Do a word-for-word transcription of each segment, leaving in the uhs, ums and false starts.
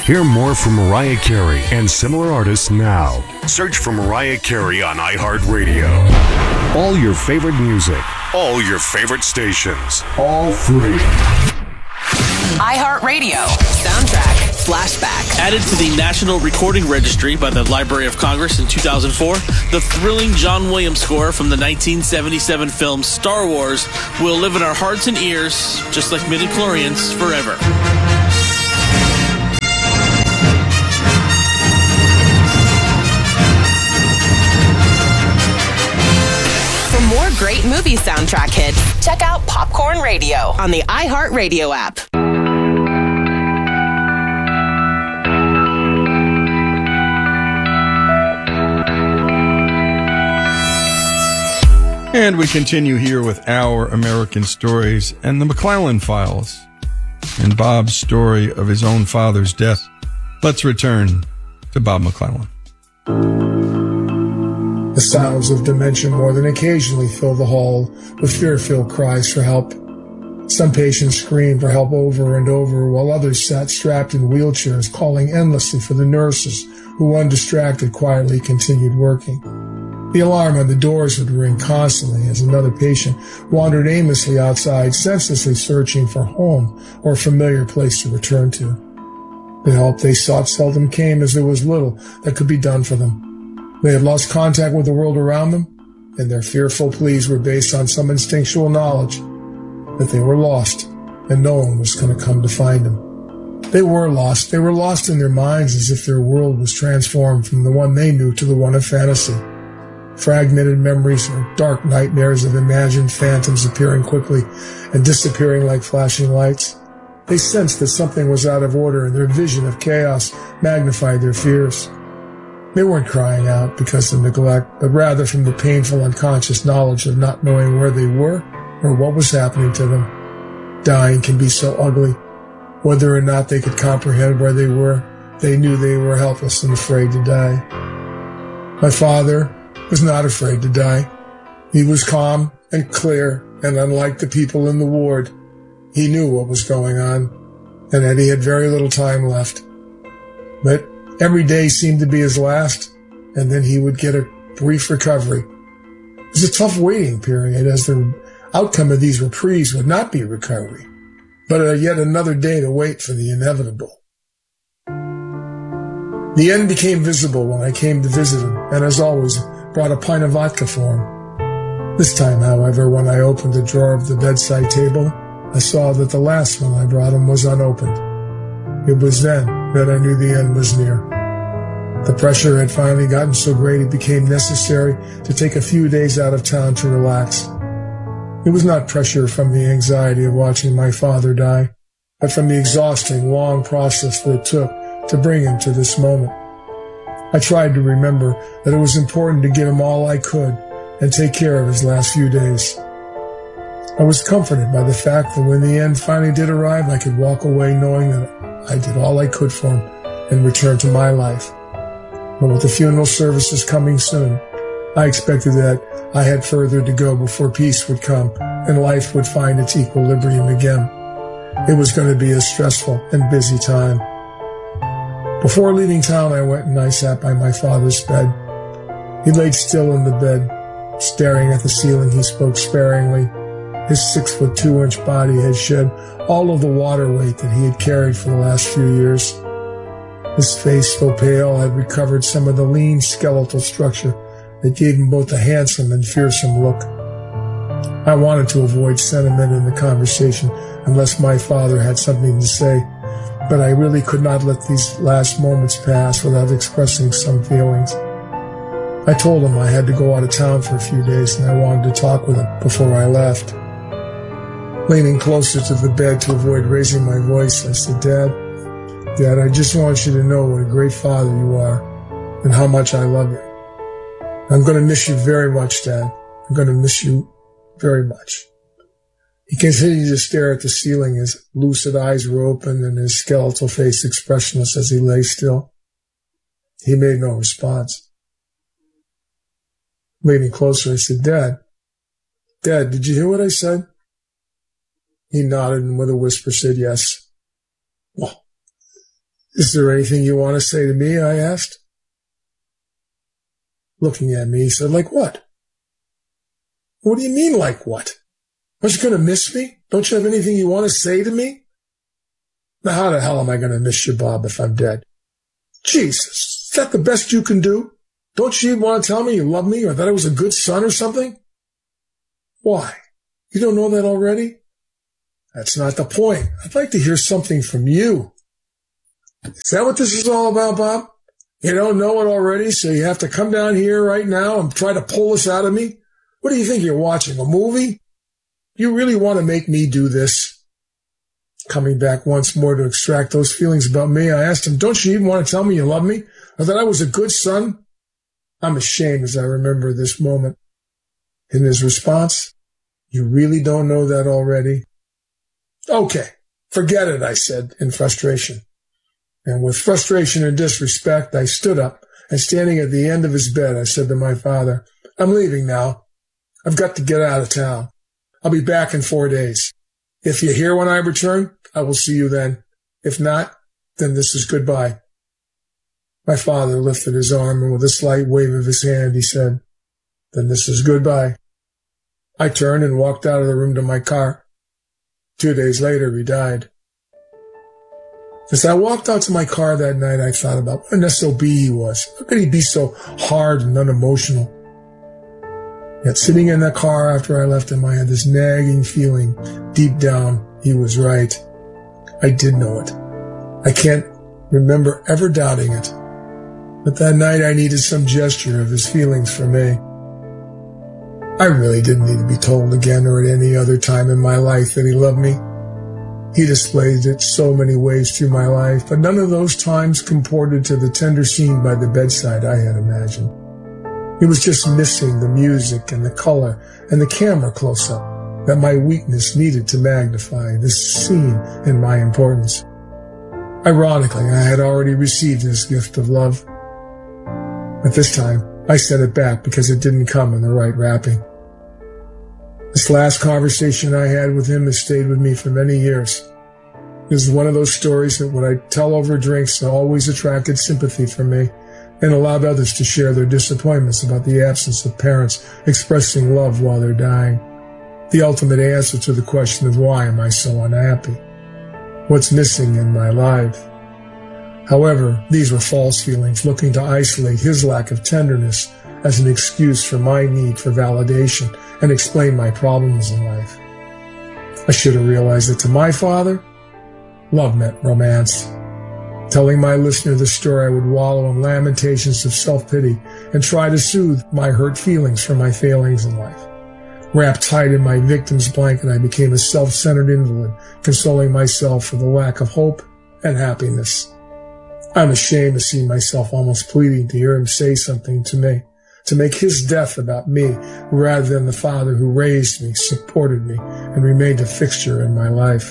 Hear more from Mariah Carey and similar artists now. Search for Mariah Carey on iHeartRadio. All your favorite music, all your favorite stations, all free. iHeartRadio soundtrack flashback. Added to the National Recording Registry by the Library of Congress in two thousand four, the thrilling John Williams score from the nineteen seventy-seven film Star Wars will live in our hearts and ears, just like midichlorians, forever. For more great movie soundtrack hits, check out Popcorn Radio on the iHeartRadio app. And we continue here with Our American Stories and the McClellan Files and Bob's story of his own father's death. Let's return to Bob McClellan. The sounds of dementia more than occasionally fill the hall with fear-filled cries for help. Some patients screamed for help over and over, while others sat strapped in wheelchairs, calling endlessly for the nurses, who, undistracted, quietly continued working. The alarm on the doors would ring constantly as another patient wandered aimlessly outside, senselessly searching for home or a familiar place to return to. The help they sought seldom came, as there was little that could be done for them. They had lost contact with the world around them, and their fearful pleas were based on some instinctual knowledge that they were lost and no one was going to come to find them. They were lost. They were lost in their minds, as if their world was transformed from the one they knew to the one of fantasy. Fragmented memories or dark nightmares of imagined phantoms appearing quickly and disappearing like flashing lights. They sensed that something was out of order, and their vision of chaos magnified their fears. They weren't crying out because of neglect, but rather from the painful unconscious knowledge of not knowing where they were or what was happening to them. Dying can be so ugly. Whether or not they could comprehend where they were, they knew they were helpless and afraid to die. My father was not afraid to die. He was calm and clear, and unlike the people in the ward, he knew what was going on, and that he had very little time left. But every day seemed to be his last, and then he would get a brief recovery. It was a tough waiting period, as the outcome of these reprieves would not be recovery, but uh, yet another day to wait for the inevitable. The end became visible when I came to visit him, and as always, brought a pint of vodka for him. This time, however, when I opened the drawer of the bedside table, I saw that the last one I brought him was unopened. It was then that I knew the end was near. The pressure had finally gotten so great it became necessary to take a few days out of town to relax. It was not pressure from the anxiety of watching my father die, but from the exhausting, long process that it took to bring him to this moment. I tried to remember that it was important to give him all I could and take care of his last few days. I was comforted by the fact that when the end finally did arrive, I could walk away knowing that I did all I could for him and return to my life. But with the funeral services coming soon, I expected that I had further to go before peace would come and life would find its equilibrium again. It was going to be a stressful and busy time. Before leaving town, I went and I sat by my father's bed. He laid still in the bed, staring at the ceiling. He spoke sparingly. His six-foot-two-inch body had shed all of the water weight that he had carried for the last few years. His face, though pale, had recovered some of the lean skeletal structure that gave him both a handsome and fearsome look. I wanted to avoid sentiment in the conversation unless my father had something to say, but I really could not let these last moments pass without expressing some feelings. I told him I had to go out of town for a few days and I wanted to talk with him before I left. Leaning closer to the bed to avoid raising my voice, I said, Dad, Dad, I just want you to know what a great father you are and how much I love you. I'm going to miss you very much, Dad. I'm going to miss you very much. He continued to stare at the ceiling. His lucid eyes were open and his skeletal face expressionless as he lay still. He made no response. Leaning closer, I said, Dad, Dad, did you hear what I said? He nodded and with a whisper said yes. Well, Is there anything you want to say to me? I asked. Looking at me, he said, like what? What do you mean, like what? Aren't you going to miss me? Don't you have anything you want to say to me? Now, how the hell am I going to miss you, Bob, if I'm dead? Jesus, is that the best you can do? Don't you want to tell me you love me or that I was a good son or something? Why? You don't know that already? That's not the point. I'd like to hear something from you. Is that what this is all about, Bob? You don't know it already, so you have to come down here right now and try to pull this out of me? What do you think you're watching, a movie? You really want to make me do this? Coming back once more to extract those feelings about me, I asked him, don't you even want to tell me you love me? Or that I was a good son? I'm ashamed as I remember this moment. In his response, you really don't know that already? Okay, forget it, I said in frustration. And with frustration and disrespect, I stood up, and standing at the end of his bed, I said to my father, I'm leaving now. I've got to get out of town. I'll be back in four days. If you're here when I return, I will see you then. If not, then this is goodbye. My father lifted his arm, and with a slight wave of his hand, he said, then this is goodbye. I turned and walked out of the room to my car. Two days later, he died. As I walked out to my car that night, I thought about what an S O B he was. How could he be so hard and unemotional? Yet sitting in the car after I left him, I had this nagging feeling. Deep down, he was right. I did know it. I can't remember ever doubting it. But that night, I needed some gesture of his feelings for me. I really didn't need to be told again or at any other time in my life that he loved me. He displayed it so many ways through my life, but none of those times comported to the tender scene by the bedside I had imagined. It was just missing the music and the color and the camera close-up that my weakness needed to magnify this scene in my importance. Ironically, I had already received this gift of love. But this time, I sent it back because it didn't come in the right wrapping. This last conversation I had with him has stayed with me for many years. This is one of those stories that when I tell over drinks always attracted sympathy from me and allowed others to share their disappointments about the absence of parents expressing love while they're dying. The ultimate answer to the question of why am I so unhappy? What's missing in my life? However, these were false feelings, looking to isolate his lack of tenderness as an excuse for my need for validation and explain my problems in life. I should have realized that to my father, love meant romance. Telling my listener the story, I would wallow in lamentations of self-pity and try to soothe my hurt feelings for my failings in life. Wrapped tight in my victim's blanket, I became a self-centered invalid, consoling myself for the lack of hope and happiness. I'm ashamed to see myself almost pleading to hear him say something to me, to make his death about me rather than the father who raised me, supported me, and remained a fixture in my life.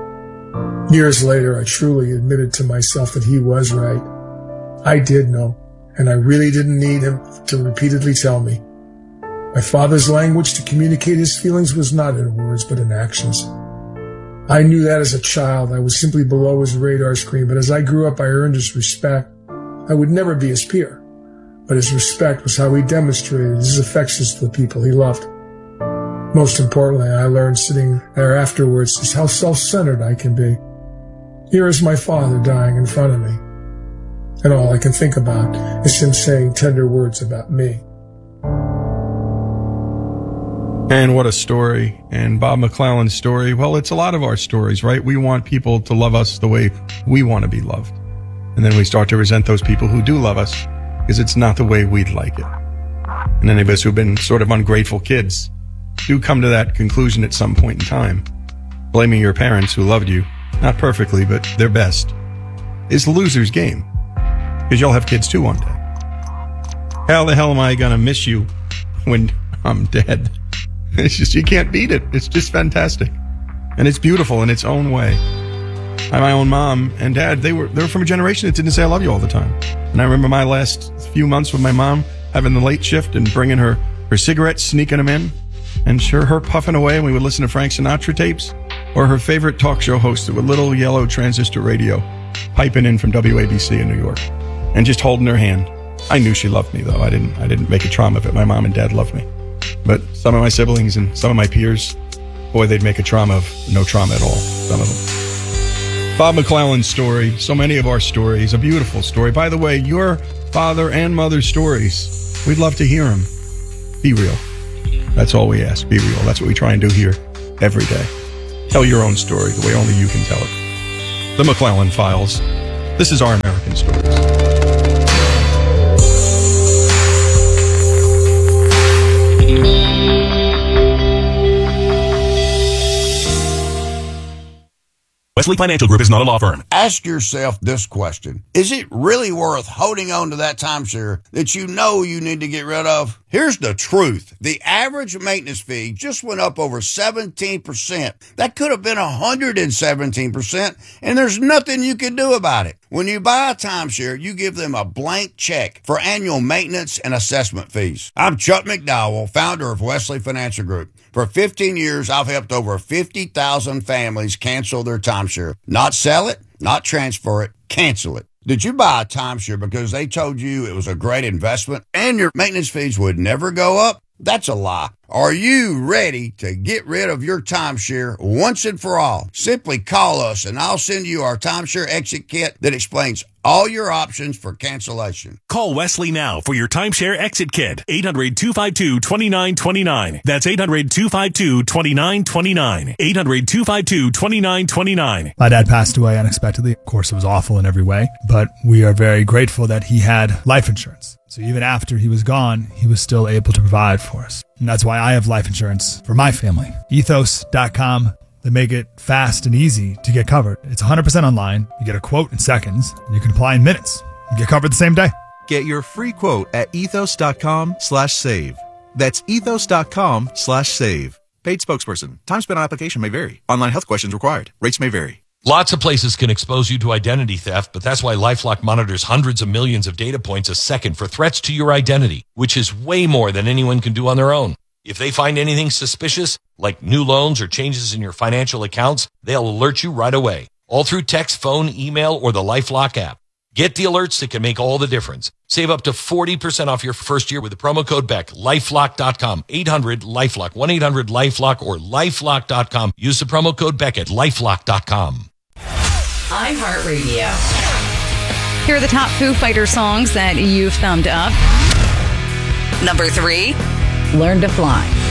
Years later, I truly admitted to myself that he was right. I did know, and I really didn't need him to repeatedly tell me. My father's language to communicate his feelings was not in words, but in actions. I knew that as a child. I was simply below his radar screen, but as I grew up, I earned his respect. I would never be his peer, but his respect was how he demonstrated his affections to the people he loved. Most importantly, I learned sitting there afterwards is how self-centered I can be. Here is my father dying in front of me, and all I can think about is him saying tender words about me. And what a story. And Bob McClelland's story, well, it's a lot of our stories, right? We want people to love us the way we want to be loved. And then we start to resent those people who do love us because it's not the way we'd like it. And any of us who've been sort of ungrateful kids do come to that conclusion at some point in time. Blaming your parents who loved you, not perfectly, but their best, is the loser's game. Because you'll have kids too one day. How the hell am I going to miss you when I'm dead? It's just, you can't beat it. It's just fantastic. And it's beautiful in its own way. My own mom and dad, they were they were from a generation that didn't say I love you all the time. And I remember my last few months with my mom having the late shift and bringing her, her cigarettes, sneaking them in, and sure, her puffing away, and we would listen to Frank Sinatra tapes, or her favorite talk show hosted with little yellow transistor radio piping in from W A B C in New York and just holding her hand. I knew she loved me, though. I didn't I didn't make a trauma of it. My mom and dad loved me. But some of my siblings and some of my peers, boy, they'd make a trauma of no trauma at all, some of them. Bob McClelland's story, so many of our stories, a beautiful story. By the way, your father and mother's stories, we'd love to hear them. Be real. That's all we ask. Be real. That's what we try and do here every day. Tell your own story the way only you can tell it. The McClelland Files. This is Our American Stories. Wesley Financial Group is not a law firm. Ask yourself this question. Is it really worth holding on to that timeshare that you know you need to get rid of? Here's the truth. The average maintenance fee just went up over seventeen percent. That could have been one hundred seventeen percent, and there's nothing you can do about it. When you buy a timeshare, you give them a blank check for annual maintenance and assessment fees. I'm Chuck McDowell, founder of Wesley Financial Group. For fifteen years, I've helped over fifty thousand families cancel their timeshare. Not sell it, not transfer it, cancel it. Did you buy a timeshare because they told you it was a great investment and your maintenance fees would never go up? That's a lie. Are you ready to get rid of your timeshare once and for all? Simply call us and I'll send you our timeshare exit kit that explains all your options for cancellation. Call Wesley now for your timeshare exit kit. eight hundred, two five two, two nine two nine. That's eight hundred, two five two, two nine two nine. eight hundred, two five two, two nine two nine. My dad passed away unexpectedly. Of course, it was awful in every way, but we are very grateful that he had life insurance. So even after he was gone, he was still able to provide for us. And that's why I have life insurance for my family. ethos dot com. They make it fast and easy to get covered. It's one hundred percent online. You get a quote in seconds, and you can apply in minutes. You get covered the same day. Get your free quote at ethos dot com slash save. That's ethos dot com slash save. Paid spokesperson. Time spent on application may vary. Online health questions required. Rates may vary. Lots of places can expose you to identity theft, but that's why LifeLock monitors hundreds of millions of data points a second for threats to your identity, which is way more than anyone can do on their own. If they find anything suspicious, like new loans or changes in your financial accounts, they'll alert you right away, all through text, phone, email, or the LifeLock app. Get the alerts that can make all the difference. Save up to forty percent off your first year with the promo code Beck. lifelock dot com, eight hundred LifeLock, one eight hundred LifeLock, or lifelock dot com. Use the promo code Beck at lifelock dot com. iHeartRadio. Here are the top Foo Fighters songs that you've thumbed up. Number three, Learn to Fly.